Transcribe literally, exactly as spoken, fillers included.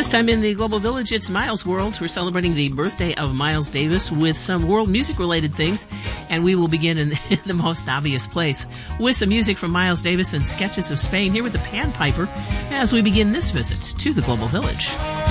This time in the Global Village, it's Miles World. We're celebrating the birthday of Miles Davis with some world music-related things, and we will begin in the most obvious place with some music from Miles Davis and Sketches of Spain here with the Pan Piper as we begin this visit to the Global Village.